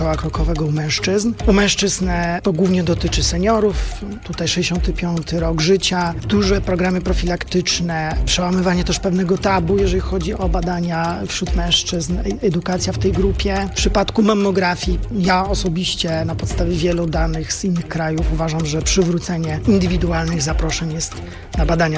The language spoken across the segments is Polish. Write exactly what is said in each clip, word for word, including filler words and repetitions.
koła krokowego u mężczyzn. U mężczyzn to głównie dotyczy seniorów, tutaj sześćdziesiąty piąty rok życia, duże programy profilaktyczne, przełamywanie też pewnego tabu, jeżeli chodzi o badania wśród mężczyzn, edukacja w tej grupie. W przypadku mammografii ja osobiście na podstawie wielu danych z innych krajów uważam, że przywrócenie indywidualnych zaproszeń jest na badania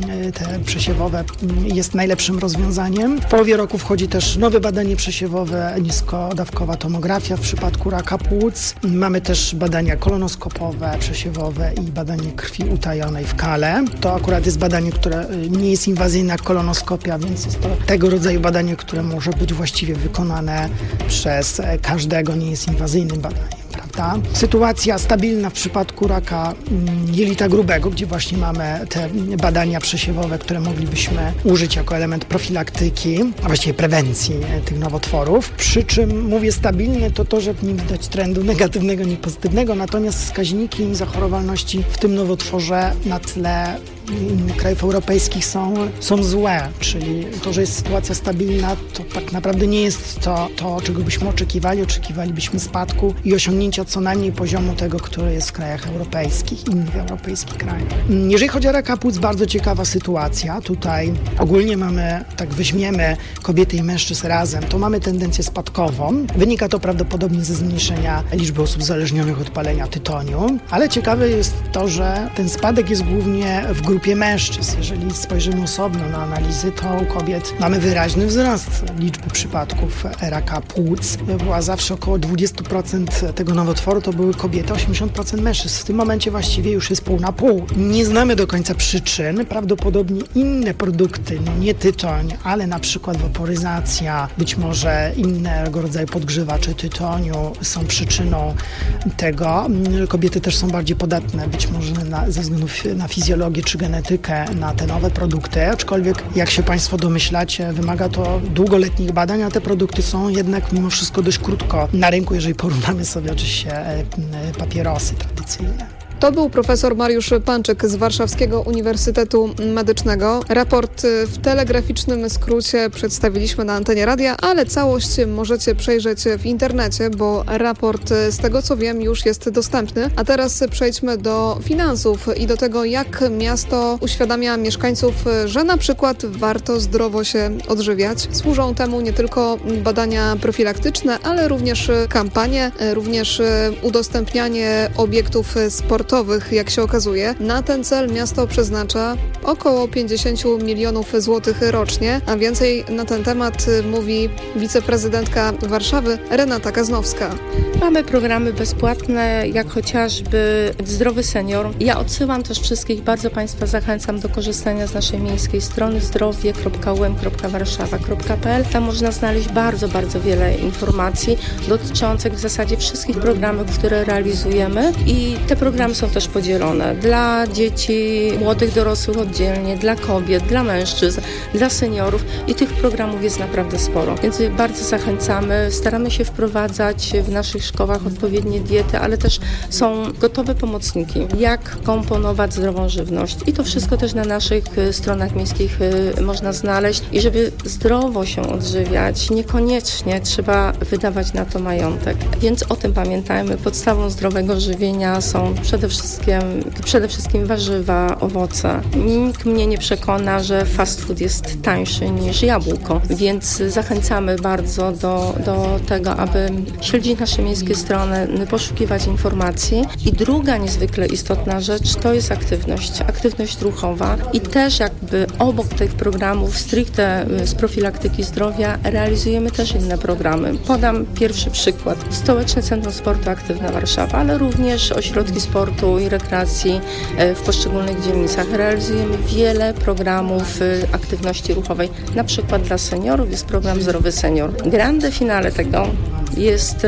te przesiewowe jest najlepszym rozwiązaniem. W połowie roku wchodzi też nowe badanie przesiewowe, niskodawkowa tomografia w przypadku raka płuc. Mamy też badania kolonoskopowe, przesiewowe i badanie krwi utajonej w kale. To akurat jest badanie, które nie jest inwazyjne jak kolonoskopia, więc jest to tego rodzaju badanie, które może być właściwie wykonane przez każdego, nie jest inwazyjnym badaniem. Prawda? Sytuacja stabilna w przypadku raka jelita grubego, gdzie właśnie mamy te badania przesiewowe, które moglibyśmy użyć jako element profilaktyki, a właściwie prewencji tych nowotworów. Przy czym mówię stabilne, to to, że nie widać trendu negatywnego, nie pozytywnego, natomiast wskaźniki zachorowalności w tym nowotworze na tle innych krajów europejskich są, są złe, czyli to, że jest sytuacja stabilna, to tak naprawdę nie jest to, to, czego byśmy oczekiwali. Oczekiwalibyśmy spadku i osiągnięcia co najmniej poziomu tego, który jest w krajach europejskich, innych europejskich krajach. Jeżeli chodzi o raka płuc, bardzo ciekawa sytuacja. Tutaj ogólnie mamy, tak weźmiemy kobiety i mężczyzn razem, to mamy tendencję spadkową. Wynika to prawdopodobnie ze zmniejszenia liczby osób uzależnionych od palenia tytoniu, ale ciekawe jest to, że ten spadek jest głównie w grupie mężczyzn. Jeżeli spojrzymy osobno na analizy, to u kobiet mamy wyraźny wzrost liczby przypadków raka płuc. Była zawsze około dwadzieścia procent tego nowotworu to były kobiety, osiemdziesiąt procent mężczyzn. W tym momencie właściwie już jest pół na pół. Nie znamy do końca przyczyn. Prawdopodobnie inne produkty, no nie tytoń, ale na przykład waporyzacja, być może innego rodzaju podgrzewacze tytoniu są przyczyną tego. Kobiety też są bardziej podatne, być może na, ze względu na fizjologię czy genetykę na te nowe produkty, aczkolwiek jak się Państwo domyślacie, wymaga to długoletnich badań, a te produkty są jednak mimo wszystko dość krótko na rynku, jeżeli porównamy sobie oczywiście papierosy tradycyjne. To był profesor Mariusz Panczyk z Warszawskiego Uniwersytetu Medycznego. Raport w telegraficznym skrócie przedstawiliśmy na antenie radia, ale całość możecie przejrzeć w internecie, bo raport z tego co wiem już jest dostępny. A teraz przejdźmy do finansów i do tego, jak miasto uświadamia mieszkańców, że na przykład warto zdrowo się odżywiać. Służą temu nie tylko badania profilaktyczne, ale również kampanie, również udostępnianie obiektów sportowych. Jak się okazuje. Na ten cel miasto przeznacza około pięćdziesiąt milionów złotych rocznie, a więcej na ten temat mówi wiceprezydentka Warszawy Renata Kaznowska. Mamy programy bezpłatne, jak chociażby Zdrowy Senior. Ja odsyłam też wszystkich, bardzo Państwa zachęcam do korzystania z naszej miejskiej strony zdrowie kropka u m kropka warszawa kropka p l. Tam można znaleźć bardzo, bardzo wiele informacji dotyczących w zasadzie wszystkich programów, które realizujemy i te programy są też podzielone dla dzieci, młodych dorosłych oddzielnie, dla kobiet, dla mężczyzn, dla seniorów i tych programów jest naprawdę sporo. Więc bardzo zachęcamy, staramy się wprowadzać w naszych szkołach odpowiednie diety, ale też są gotowe pomocniki, jak komponować zdrową żywność i to wszystko też na naszych stronach miejskich można znaleźć i żeby zdrowo się odżywiać, niekoniecznie trzeba wydawać na to majątek. Więc o tym pamiętajmy, podstawą zdrowego żywienia są przede wszystkim, przede wszystkim warzywa, owoce. Nikt mnie nie przekona, że fast food jest tańszy niż jabłko, więc zachęcamy bardzo do, do tego, aby śledzić nasze miejskie strony, poszukiwać informacji. I druga niezwykle istotna rzecz to jest aktywność, aktywność ruchowa i też jakby obok tych programów stricte z profilaktyki zdrowia realizujemy też inne programy. Podam pierwszy przykład. Stołeczne Centrum Sportu Aktywna Warszawa, ale również ośrodki sportu i rekreacji w poszczególnych dzielnicach. Realizujemy wiele programów aktywności ruchowej. Na przykład dla seniorów jest program Zdrowy Senior. Grande finale tego jest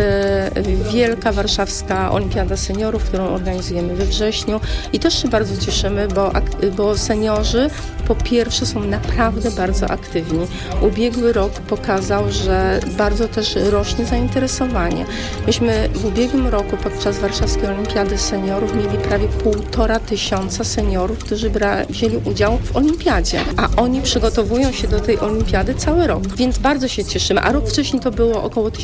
Wielka Warszawska Olimpiada Seniorów, którą organizujemy we wrześniu i też się bardzo cieszymy, bo, bo seniorzy po pierwsze są naprawdę bardzo aktywni. Ubiegły rok pokazał, że bardzo też rośnie zainteresowanie. Myśmy w ubiegłym roku podczas Warszawskiej Olimpiady Seniorów mieli prawie półtora tysiąca seniorów, którzy bra- wzięli udział w olimpiadzie, a oni przygotowują się do tej olimpiady cały rok, więc bardzo się cieszymy, a rok wcześniej to było około tysiąca osób.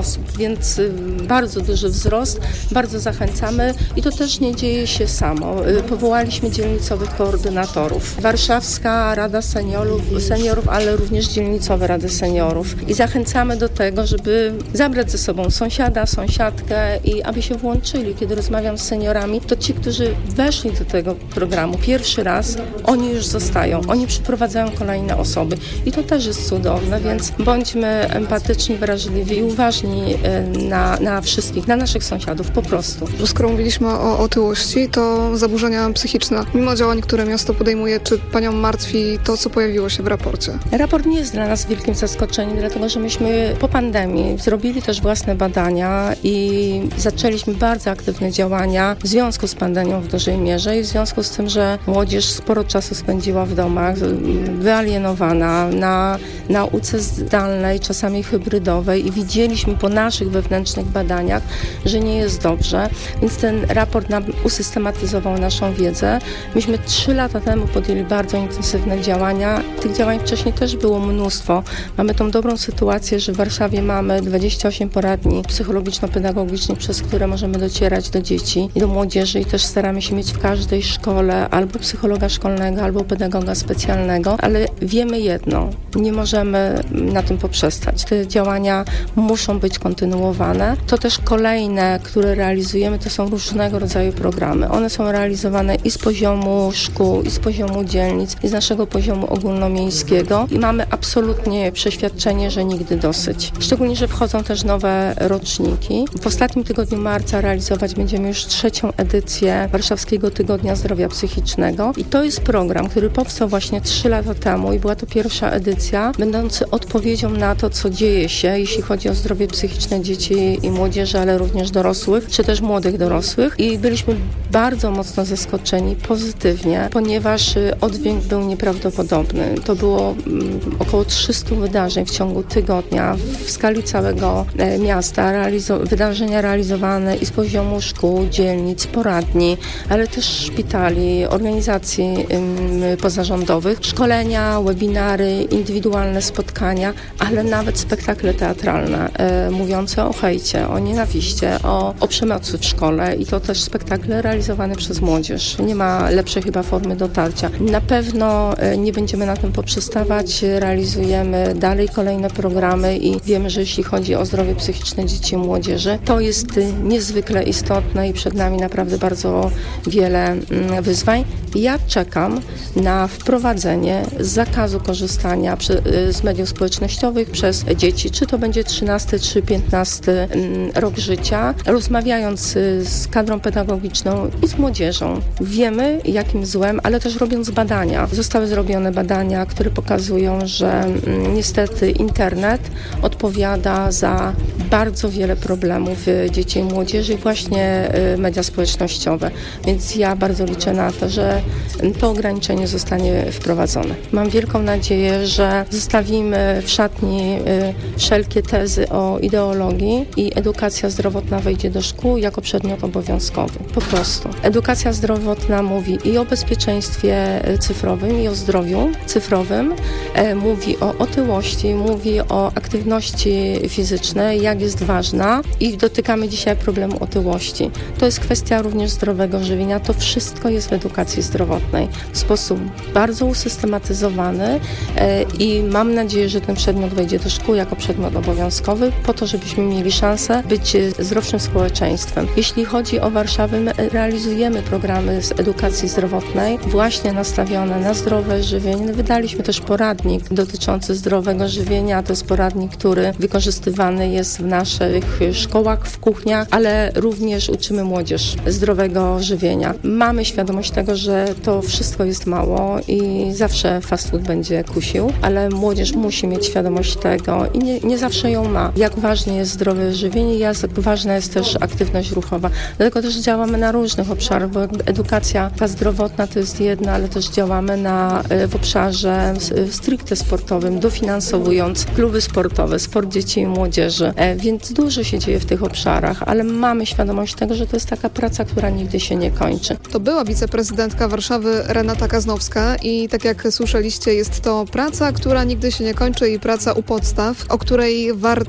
osób, więc bardzo duży wzrost, bardzo zachęcamy i to też nie dzieje się samo. Powołaliśmy dzielnicowych koordynatorów. Warszawska Rada Seniorów, seniorów, ale również dzielnicowe Rady Seniorów i zachęcamy do tego, żeby zabrać ze sobą sąsiada, sąsiadkę i aby się włączyli. Kiedy rozmawiam z seniorami, to ci, którzy weszli do tego programu pierwszy raz, oni już zostają, oni przyprowadzają kolejne osoby i to też jest cudowne, więc bądźmy empatyczni, wrażliwi i uważni na, na wszystkich, na naszych sąsiadów po prostu. Skoro mówiliśmy o otyłości, to zaburzenia psychiczne. Mimo działań, które miasto podejmuje, czy panią martwi to, co pojawiło się w raporcie? Raport nie jest dla nas wielkim zaskoczeniem, dlatego że myśmy po pandemii zrobili też własne badania i zaczęliśmy bardzo aktywne działania w związku z pandemią w dużej mierze i w związku z tym, że młodzież sporo czasu spędziła w domach, wyalienowana na nauce zdalnej, czasami hybrydowej i widzieliśmy po naszych wewnętrznych badaniach, że nie jest dobrze, więc ten raport nam usystematyzował naszą wiedzę. Myśmy trzy lata temu podjęli bardzo intensywne działania. Tych działań wcześniej też było mnóstwo. Mamy tą dobrą sytuację, że w Warszawie mamy dwadzieścia osiem poradni psychologiczno-pedagogicznych, przez które możemy docierać do dzieci i do młodzieży i też staramy się mieć w każdej szkole albo psychologa szkolnego, albo pedagoga specjalnego, ale wiemy jedno, nie możemy na tym poprzestać. Te działania muszą być kontynuowane. To też kolejne, które realizujemy, to są różnego rodzaju programy. One są realizowane i z poziomu szkół, i z poziomu dzielnic, i z naszego poziomu ogólnomiejskiego i mamy absolutnie przeświadczenie, że nigdy dosyć. Szczególnie, że wchodzą też nowe roczniki. W ostatnim tygodniu marca realizować będziemy już trzecią edycję Warszawskiego Tygodnia Zdrowia Psychicznego i to jest program, który powstał właśnie trzy lata temu i była to pierwsza edycja, będący odpowiedzią na to, co dzieje się, jeśli chodzi o zdrowie psychiczne dzieci i młodzieży, ale również dorosłych, czy też młodych dorosłych i byliśmy bardzo mocno zaskoczeni pozytywnie, ponieważ oddźwięk był nieprawdopodobny. To było około trzysta wydarzeń w ciągu tygodnia w skali całego miasta, realizo- wydarzenia realizowane i z poziomu szkół, dzielnic, poradni, ale też szpitali, organizacji ym, pozarządowych, szkolenia, webinary, indywidualne spotkania, ale nawet spektakle teatralne y, mówiące o hejcie, o nienawiście, o, o przemocy w szkole i to też spektakle realizowane przez młodzież. Nie ma lepszej chyba formy dotarcia. Na pewno y, nie będziemy na tym poprzestawać, realizujemy dalej kolejne programy i wiemy, że jeśli chodzi o zdrowie psychiczne dzieci i młodzieży, to jest y, niezwykle istotne i przed nami naprawdę bardzo wiele y, wyzwań. Ja czekam na wprowadzenie zakazu korzystania przy, y, z mediów społecznościowych przez dzieci, czy to będzie trzynasty czy piętnasty rok życia, rozmawiając z kadrą pedagogiczną i z młodzieżą. Wiemy, jakim złem, ale też robiąc badania. Zostały zrobione badania, które pokazują, że niestety internet odpowiada za bardzo wiele problemów dzieci i młodzieży, właśnie media społecznościowe. Więc ja bardzo liczę na to, że to ograniczenie zostanie wprowadzone. Mam wielką nadzieję, że zostawimy w szatni wszelkie tezy o ideologii i edukacja zdrowotna wejdzie do szkół jako przedmiot obowiązkowy. Po prostu. Edukacja zdrowotna mówi i o bezpieczeństwie cyfrowym, i o zdrowiu cyfrowym, e, mówi o otyłości, mówi o aktywności fizycznej, jak jest ważna i dotykamy dzisiaj problemu otyłości. To jest kwestia również zdrowego żywienia. To wszystko jest w edukacji zdrowotnej w sposób bardzo usystematyzowany e, i mam nadzieję, że ten przedmiot wejdzie do szkół jako przedmiot obowiązkowy po to, żebyśmy mieli szansę być zdrowszym społeczeństwem. Jeśli chodzi o Warszawę, my realizujemy programy z edukacji zdrowotnej właśnie nastawione na zdrowe żywienie. Wydaliśmy też poradnik dotyczący zdrowego żywienia. To jest poradnik, który wykorzystywany jest w naszych szkołach, w kuchniach, ale również uczymy młodzież zdrowego żywienia. Mamy świadomość tego, że to wszystko jest mało i zawsze fast food będzie kusił, ale młodzież musi mieć świadomość tego i nie, nie zawsze ją ma. Jak ważne jest zdrowe żywienie, jak ważna jest też aktywność ruchowa. Dlatego też działamy na różnych obszarach, bo edukacja zdrowotna to jest jedna, ale też działamy na, w obszarze stricte sportowym, dofinansowując kluby sportowe, sport dzieci i młodzieży. Więc dużo się dzieje w tych obszarach, ale mamy świadomość tego, że to jest taka praca, która nigdy się nie kończy. To była wiceprezydentka Warszawy Renata Kaznowska i tak jak słyszeliście, jest to praca, która nigdy się nie kończy i praca u podstaw, o której warto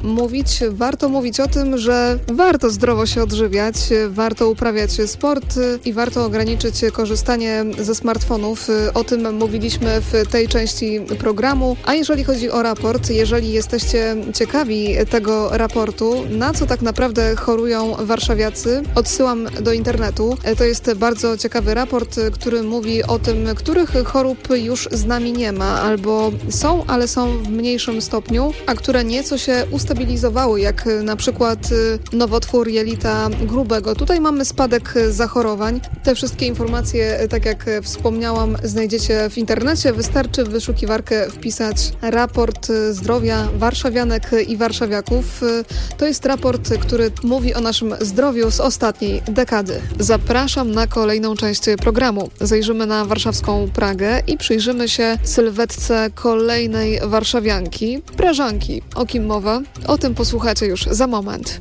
mówić, warto mówić o tym, że warto zdrowo się odżywiać, warto uprawiać sport i warto ograniczyć korzystanie ze smartfonów. O tym mówiliśmy w tej części programu. A jeżeli chodzi o raport, jeżeli jesteście ciekawi tego raportu, na co tak naprawdę chorują warszawiacy, odsyłam do internetu. To jest bardzo ciekawy raport, który mówi o tym, których chorób już z nami nie ma, albo są, ale są w mniejszym stopniu, a które nieco się ustabilizowały, jak na przykład nowotwór jelita grubego. Tutaj mamy spadek zachorowań. Te wszystkie informacje, tak jak wspomniałam, znajdziecie w internecie. Wystarczy w wyszukiwarkę wpisać raport zdrowia warszawianek i warszawiaków. To jest raport, który mówi o naszym zdrowiu z ostatniej dekady. Zapraszam na kolejną część programu. Zajrzymy na warszawską Pragę i przyjrzymy się sylwetce kolejnej warszawianki, prażanki. O kim mowa? O tym posłuchacie już za moment.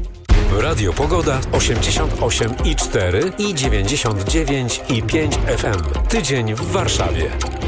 Radio Pogoda osiemdziesiąt osiem i cztery i dziewięćdziesiąt dziewięć i pięć F M. Tydzień w Warszawie.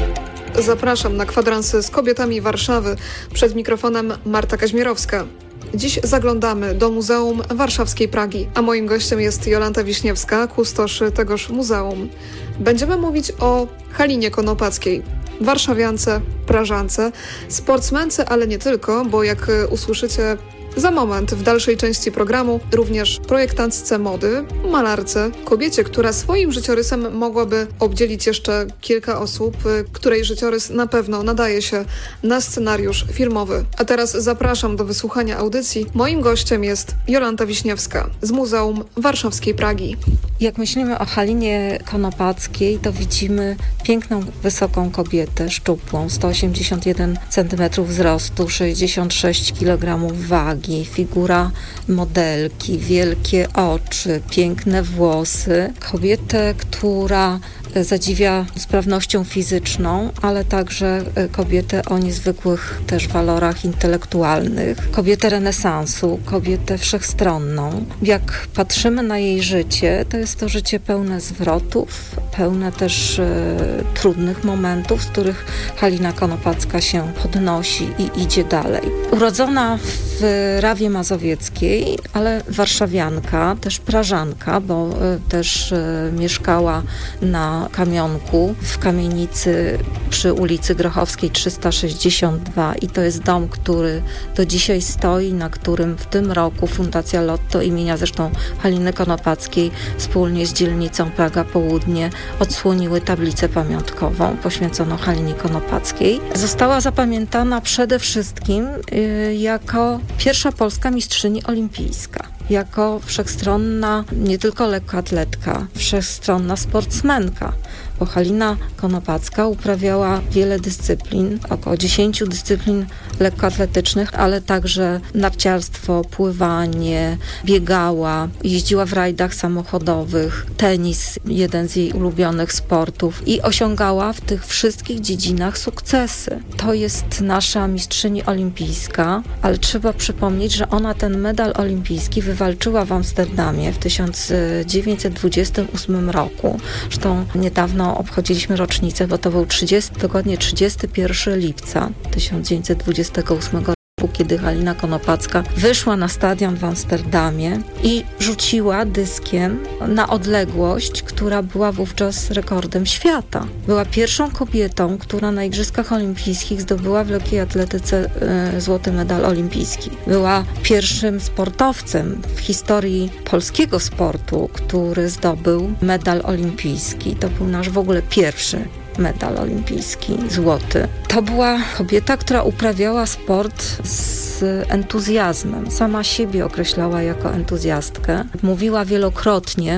Zapraszam na kwadrans z kobietami Warszawy. Przed mikrofonem Marta Kaźmierowska. Dziś zaglądamy do Muzeum Warszawskiej Pragi, a moim gościem jest Jolanta Wiśniewska, kustosz tegoż muzeum. Będziemy mówić o Halinie Konopackiej, warszawiance, prażance, sportsmence, ale nie tylko, bo jak usłyszycie za moment w dalszej części programu również projektantce mody, malarce, kobiecie, która swoim życiorysem mogłaby obdzielić jeszcze kilka osób, której życiorys na pewno nadaje się na scenariusz filmowy. A teraz zapraszam do wysłuchania audycji. Moim gościem jest Jolanta Wiśniewska z Muzeum Warszawskiej Pragi. Jak myślimy o Halinie Konopackiej, to widzimy piękną, wysoką kobietę, szczupłą, sto osiemdziesiąt jeden centymetrów wzrostu, sześćdziesiąt sześć kilogramów wagi, figura modelki, wielkie oczy, piękne włosy. Kobietę, która zadziwia sprawnością fizyczną, ale także kobietę o niezwykłych też walorach intelektualnych. Kobietę renesansu, kobietę wszechstronną. Jak patrzymy na jej życie, to jest to życie pełne zwrotów, pełne też e, trudnych momentów, z których Halina Konopacka się podnosi i idzie dalej. Urodzona w Rawie Mazowieckiej, ale warszawianka, też prażanka, bo e, też e, mieszkała na Kamionku w kamienicy przy ulicy Grochowskiej trzysta sześćdziesiąt dwa i to jest dom, który do dzisiaj stoi, na którym w tym roku Fundacja Lotto imienia zresztą Haliny Konopackiej wspólnie z dzielnicą Praga Południe odsłoniły tablicę pamiątkową poświęconą Halinie Konopackiej. Została zapamiętana przede wszystkim y, jako pierwsza polska mistrzyni olimpijska. Jako wszechstronna nie tylko lekkoatletka, wszechstronna sportsmenka, bo Halina Konopacka uprawiała wiele dyscyplin, około dziesięciu dyscyplin lekkoatletycznych, ale także narciarstwo, pływanie, biegała, jeździła w rajdach samochodowych, tenis, jeden z jej ulubionych sportów i osiągała w tych wszystkich dziedzinach sukcesy. To jest nasza mistrzyni olimpijska, ale trzeba przypomnieć, że ona ten medal olimpijski wywalczyła w Amsterdamie w tysiąc dziewięćset dwudziestym ósmym roku. Zresztą niedawno obchodziliśmy rocznicę, bo to był trzydziesty, dokładnie trzydziestego pierwszego lipca tysiąc dziewięćset dwudziestego ósmego roku, kiedy Halina Konopacka wyszła na stadion w Amsterdamie i rzuciła dyskiem na odległość, która była wówczas rekordem świata. Była pierwszą kobietą, która na Igrzyskach Olimpijskich zdobyła w lekkiej atletyce y, złoty medal olimpijski. Była pierwszym sportowcem w historii polskiego sportu, który zdobył medal olimpijski. To był nasz w ogóle pierwszy medal olimpijski, złoty. To była kobieta, która uprawiała sport z entuzjazmem. Sama siebie określała jako entuzjastkę. Mówiła wielokrotnie,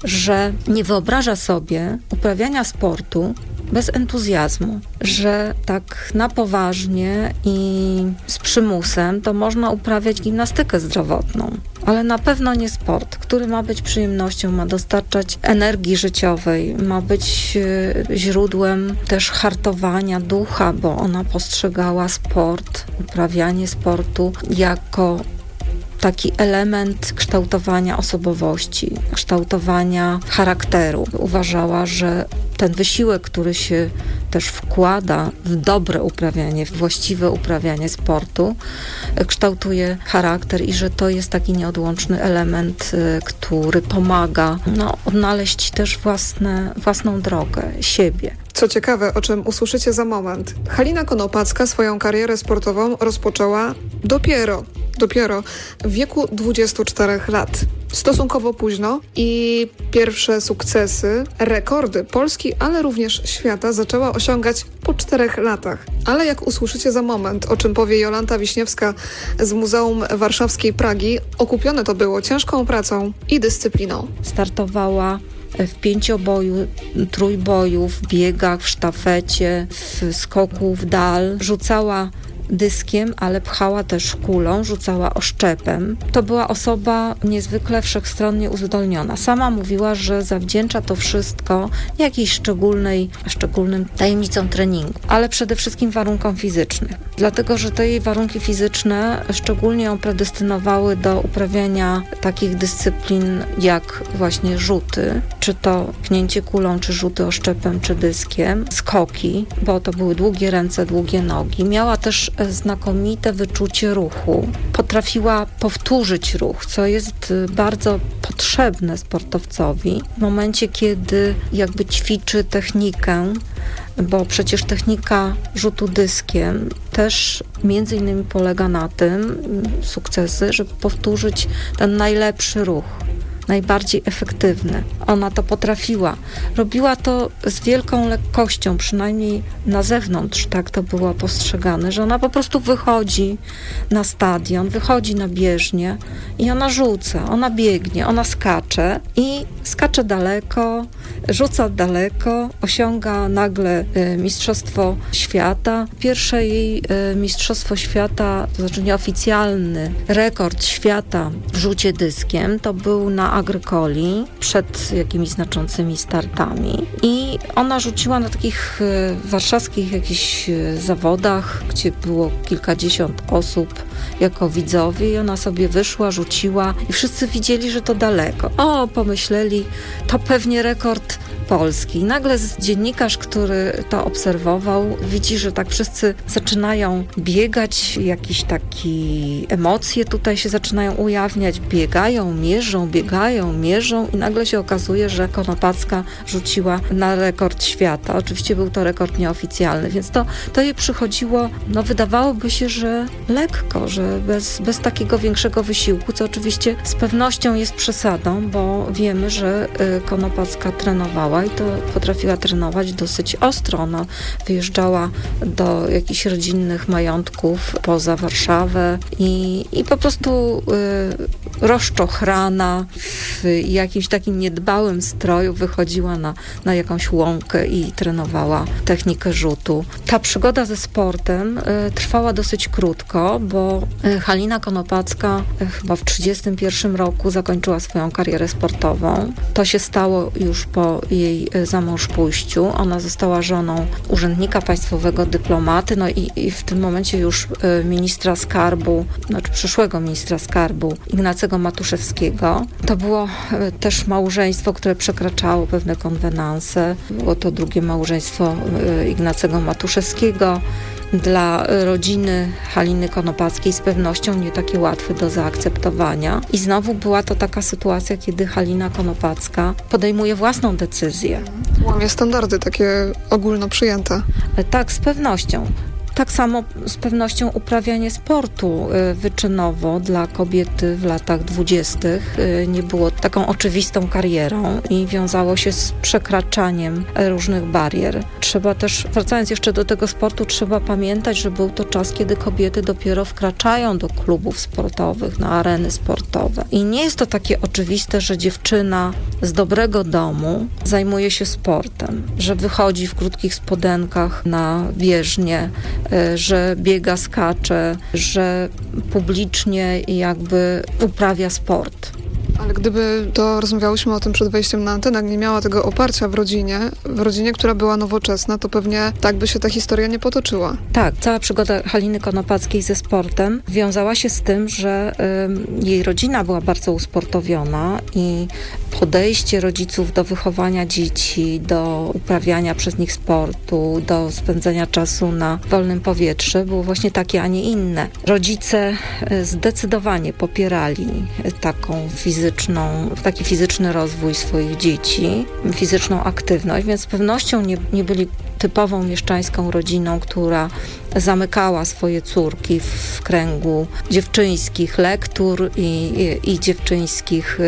że nie wyobraża sobie uprawiania sportu bez entuzjazmu, że tak na poważnie i z przymusem to można uprawiać gimnastykę zdrowotną, ale na pewno nie sport, który ma być przyjemnością, ma dostarczać energii życiowej, ma być źródłem też hartowania ducha, bo ona postrzegała sport, uprawianie sportu jako taki element kształtowania osobowości, kształtowania charakteru. Uważała, że ten wysiłek, który się też wkłada w dobre uprawianie, w właściwe uprawianie sportu, kształtuje charakter i że to jest taki nieodłączny element, który pomaga no, odnaleźć też własne, własną drogę, siebie. Co ciekawe, o czym usłyszycie za moment, Halina Konopacka swoją karierę sportową rozpoczęła dopiero, dopiero w wieku dwudziestu czterech lat. Stosunkowo późno i pierwsze sukcesy, rekordy Polski, ale również świata zaczęła osiągać po czterech latach. Ale jak usłyszycie za moment, o czym powie Jolanta Wiśniewska z Muzeum Warszawskiej Pragi, okupione to było ciężką pracą i dyscypliną. Startowała w pięcioboju, trójboju, w biegach, w sztafecie, w skoku w dal. Rzucała dyskiem, ale pchała też kulą, rzucała oszczepem. To była osoba niezwykle wszechstronnie uzdolniona. Sama mówiła, że zawdzięcza to wszystko jakiejś szczególnej, szczególnym tajemnicom treningu, ale przede wszystkim warunkom fizycznym. Dlatego, że te jej warunki fizyczne szczególnie ją predestynowały do uprawiania takich dyscyplin jak właśnie rzuty, czy to pchnięcie kulą, czy rzuty oszczepem, czy dyskiem, skoki, bo to były długie ręce, długie nogi. Miała też znakomite wyczucie ruchu. Potrafiła powtórzyć ruch, co jest bardzo potrzebne sportowcowi w momencie, kiedy jakby ćwiczy technikę, bo przecież technika rzutu dyskiem też między innymi polega na tym, sukcesy, żeby powtórzyć ten najlepszy ruch, najbardziej efektywny. Ona to potrafiła. Robiła to z wielką lekkością, przynajmniej na zewnątrz tak to było postrzegane, że ona po prostu wychodzi na stadion, wychodzi na bieżnię i ona rzuca, ona biegnie, ona skacze i skacze daleko, rzuca daleko, osiąga nagle y, Mistrzostwo Świata. Pierwsze jej y, Mistrzostwo Świata, to znaczy nieoficjalny rekord świata w rzucie dyskiem, to był na Agrykoli przed jakimiś znaczącymi startami i ona rzuciła na takich y, warszawskich jakichś y, zawodach, gdzie było kilkadziesiąt osób jako widzowie i ona sobie wyszła, rzuciła i wszyscy widzieli, że to daleko. O, pomyśleli, to pewnie rekord Polski. I nagle dziennikarz, który to obserwował, widzi, że tak wszyscy zaczynają biegać, jakieś takie emocje tutaj się zaczynają ujawniać, biegają, mierzą, biegają, mierzą i nagle się okazuje, że Konopacka rzuciła na rekord świata. Oczywiście był to rekord nieoficjalny, więc to, to jej przychodziło, no wydawałoby się, że lekko, że bez, bez takiego większego wysiłku, co oczywiście z pewnością jest przesadą, bo wiemy, że y, Konopacka trenowała i to potrafiła trenować dosyć ostro. Ona wyjeżdżała do jakichś rodzinnych majątków poza Warszawę i, i po prostu y, rozczochrana w jakimś takim niedbałym stroju wychodziła na, na jakąś łąkę i trenowała technikę rzutu. Ta przygoda ze sportem y, trwała dosyć krótko, bo y, Halina Konopacka y, chyba w trzydziestym pierwszym roku zakończyła swoją karierę sportową. To się stało już po jej zamążpójściu. Ona została żoną urzędnika państwowego, dyplomaty, no i, i w tym momencie już y, ministra skarbu, znaczy przyszłego ministra skarbu Ignacego Matuszewskiego. To było y, też małżeństwo, które przekraczało pewne konwenanse. Było to drugie małżeństwo y, Ignacego Matuszewskiego. Dla rodziny Haliny Konopackiej z pewnością nie takie łatwe do zaakceptowania. I znowu była to taka sytuacja, kiedy Halina Konopacka podejmuje własną decyzję. Łamie standardy takie ogólno przyjęte. Tak, z pewnością. Tak samo z pewnością uprawianie sportu wyczynowo dla kobiety w latach dwudziestych nie było taką oczywistą karierą i wiązało się z przekraczaniem różnych barier. Trzeba też, wracając jeszcze do tego sportu, trzeba pamiętać, że był to czas, kiedy kobiety dopiero wkraczają do klubów sportowych, na areny sportowe. I nie jest to takie oczywiste, że dziewczyna z dobrego domu zajmuje się sportem, że wychodzi w krótkich spodenkach na bieżnię, że biega, skacze, że publicznie jakby uprawia sport. Ale gdyby, to rozmawiałyśmy o tym przed wejściem na antenę, nie miała tego oparcia w rodzinie, w rodzinie, która była nowoczesna, to pewnie tak by się ta historia nie potoczyła. Tak, cała przygoda Haliny Konopackiej ze sportem wiązała się z tym, że y, jej rodzina była bardzo usportowiona i podejście rodziców do wychowania dzieci, do uprawiania przez nich sportu, do spędzania czasu na wolnym powietrzu było właśnie takie, a nie inne. Rodzice zdecydowanie popierali taką fizyczną, taki fizyczny rozwój swoich dzieci, fizyczną aktywność, więc z pewnością nie, nie byli typową mieszczańską rodziną, która zamykała swoje córki w kręgu dziewczyńskich lektur i, i, i dziewczyńskich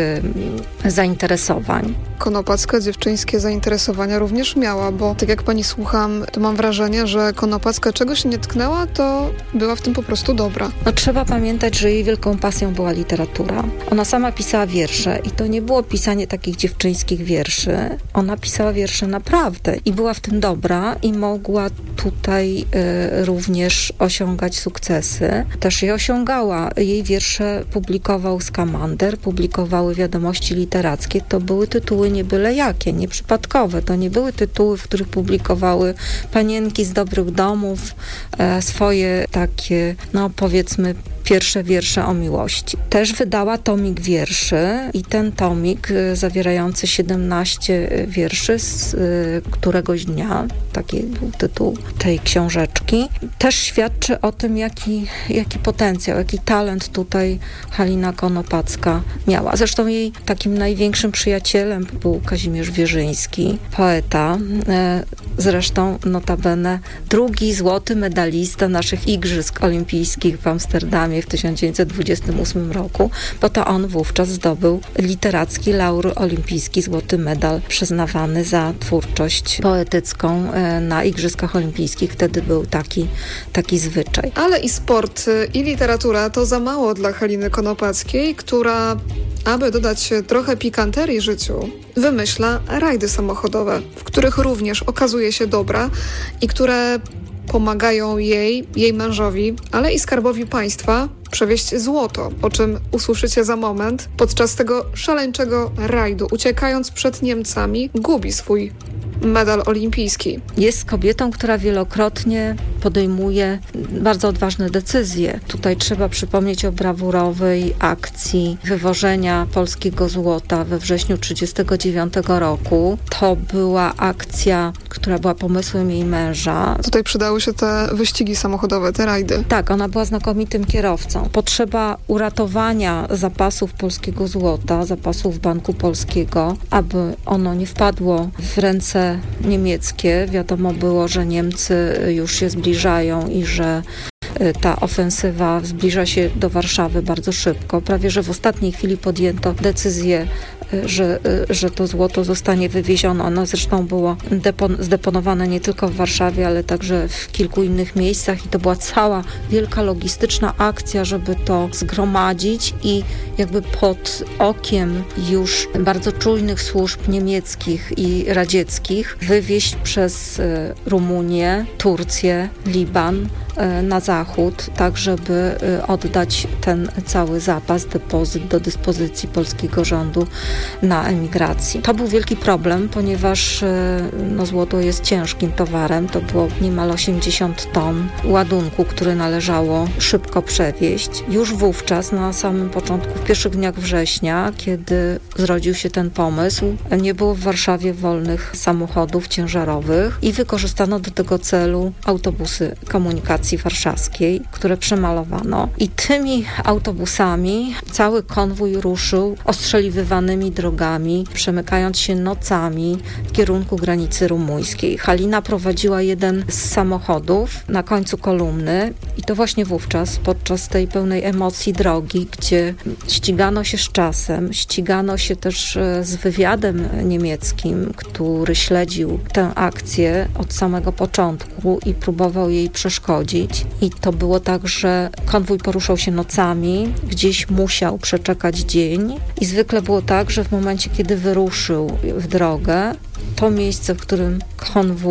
y, zainteresowań. Konopacka dziewczyńskie zainteresowania również miała, bo tak jak pani słucham, to mam wrażenie, że Konopacka czegoś nie tknęła, to była w tym po prostu dobra. No, trzeba pamiętać, że jej wielką pasją była literatura. Ona sama pisała wiersze i to nie było pisanie takich dziewczyńskich wierszy. Ona pisała wiersze naprawdę i była w tym dobra i mogła tutaj y, również osiągać sukcesy. Też je osiągała. Jej wiersze publikował Skamander, publikowały Wiadomości Literackie. To były tytuły nie byle jakie, nieprzypadkowe. To nie były tytuły, w których publikowały panienki z dobrych domów e, swoje takie, no powiedzmy, pierwsze wiersze o miłości. Też wydała tomik wierszy i ten tomik y, zawierający siedemnaście wierszy z y, któregoś dnia, taki był tytuł tej książeczki, też świadczy o tym, jaki, jaki potencjał, jaki talent tutaj Halina Konopacka miała. Zresztą jej takim największym przyjacielem był Kazimierz Wierzyński, poeta, y, zresztą notabene drugi złoty medalista naszych Igrzysk Olimpijskich w Amsterdamie w tysiąc dziewięćset dwudziestym ósmym roku, bo to on wówczas zdobył literacki laur olimpijski, złoty medal przyznawany za twórczość poetycką na Igrzyskach Olimpijskich. Wtedy był taki, taki zwyczaj. Ale i sport, i literatura to za mało dla Haliny Konopackiej, która, aby dodać trochę pikanterii życiu, wymyśla rajdy samochodowe, w których również okazuje się dobra i które pomagają jej, jej mężowi, ale i skarbowi państwa przewieźć złoto, o czym usłyszycie za moment. Podczas tego szaleńczego rajdu, uciekając przed Niemcami, gubi swój medal olimpijski. Jest kobietą, która wielokrotnie podejmuje bardzo odważne decyzje. Tutaj trzeba przypomnieć o brawurowej akcji wywożenia polskiego złota we wrześniu tysiąc dziewięćset trzydziestego dziewiątego roku. To była akcja, która była pomysłem jej męża. Tutaj przydały się te wyścigi samochodowe, te rajdy. Tak, ona była znakomitym kierowcą. Potrzeba uratowania zapasów polskiego złota, zapasów Banku Polskiego, aby ono nie wpadło w ręce niemieckie. Wiadomo było, że Niemcy już się zbliżają i że ta ofensywa zbliża się do Warszawy bardzo szybko. Prawie że w ostatniej chwili podjęto decyzję, że, że to złoto zostanie wywiezione. Ono zresztą było depon- zdeponowane nie tylko w Warszawie, ale także w kilku innych miejscach i to była cała wielka logistyczna akcja, żeby to zgromadzić i jakby pod okiem już bardzo czujnych służb niemieckich i radzieckich wywieźć przez Rumunię, Turcję, Liban na zachód, tak żeby oddać ten cały zapas, depozyt do dyspozycji polskiego rządu na emigracji. To był wielki problem, ponieważ no, złoto jest ciężkim towarem. To było niemal osiemdziesiąt ton ładunku, który należało szybko przewieźć. Już wówczas, na samym początku, w pierwszych dniach września, kiedy zrodził się ten pomysł, nie było w Warszawie wolnych samochodów ciężarowych i wykorzystano do tego celu autobusy komunikacji warszawskiej, które przemalowano. I tymi autobusami cały konwój ruszył ostrzeliwywanymi drogami, przemykając się nocami w kierunku granicy rumuńskiej. Halina prowadziła jeden z samochodów na końcu kolumny i to właśnie wówczas, podczas tej pełnej emocji drogi, gdzie ścigano się z czasem, ścigano się też z wywiadem niemieckim, który śledził tę akcję od samego początku i próbował jej przeszkodzić. I to było tak, że konwój poruszał się nocami, gdzieś musiał przeczekać dzień i zwykle było tak, że w momencie, kiedy wyruszył w drogę, to miejsce, w którym konwój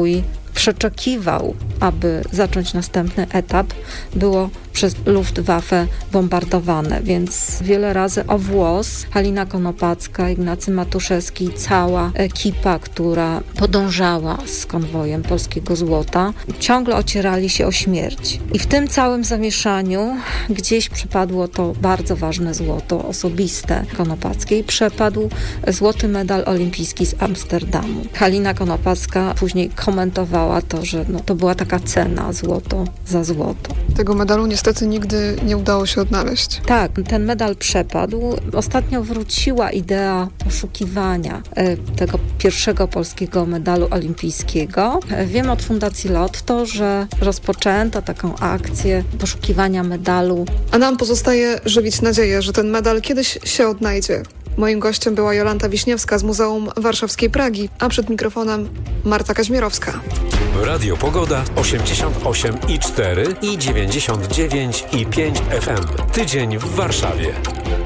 przeczekiwał, aby zacząć następny etap, było przez Luftwaffe bombardowane, więc wiele razy o włos Halina Konopacka, Ignacy Matuszewski i cała ekipa, która podążała z konwojem polskiego złota, ciągle ocierali się o śmierć. I w tym całym zamieszaniu gdzieś przepadło to bardzo ważne złoto osobiste Konopackiej. Przepadł złoty medal olimpijski z Amsterdamu. Halina Konopacka później komentowała to, że no, to była taka cena, złoto za złoto. Tego medalu niestety nigdy nie udało się odnaleźć. Tak, ten medal przepadł. Ostatnio wróciła idea poszukiwania e, tego pierwszego polskiego medalu olimpijskiego. E, wiem od Fundacji Lotto, że rozpoczęto taką akcję poszukiwania medalu. A nam pozostaje żywić nadzieję, że ten medal kiedyś się odnajdzie. Moim gościem była Jolanta Wiśniewska z Muzeum Warszawskiej Pragi, a przed mikrofonem Marta Kaźmierowska. Radio Pogoda osiemdziesiąt osiem i cztery i dziewięćdziesiąt dziewięć i pięć F M. Tydzień w Warszawie.